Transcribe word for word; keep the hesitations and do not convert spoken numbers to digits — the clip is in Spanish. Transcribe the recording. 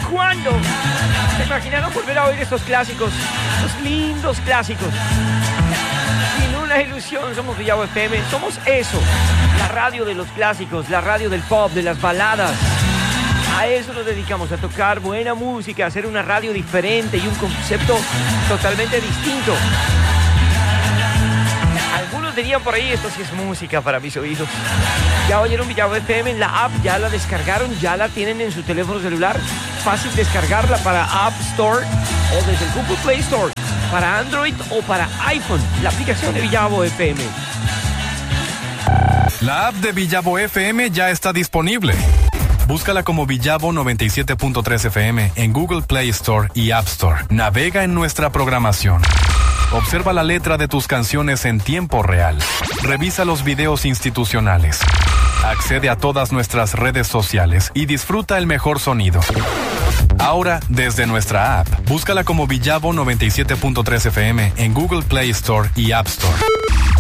¿Cuándo? ¿Se imaginaron volver a oír estos clásicos? Los lindos clásicos. Sin una ilusión, somos Villavo F M. Somos eso. La radio de los clásicos, la radio del pop, de las baladas. A eso nos dedicamos, a tocar buena música, a hacer una radio diferente y un concepto totalmente distinto. Algunos dirían por ahí, esto sí es música para mis oídos. Ya oyeron Villavo F M en la app, ya la descargaron, ya la tienen en su teléfono celular. Fácil descargarla para App Store o desde el Google Play Store, para Android o para iPhone, la aplicación de Villavo F M. La app de Villavo F M ya está disponible. Búscala como Villavo noventa y siete punto tres F M en Google Play Store y App Store. Navega en nuestra programación. Observa la letra de tus canciones en tiempo real. Revisa los videos institucionales. Accede a todas nuestras redes sociales y disfruta el mejor sonido. Ahora, desde nuestra app, búscala como Villavo noventa y siete punto tres F M en Google Play Store y App Store.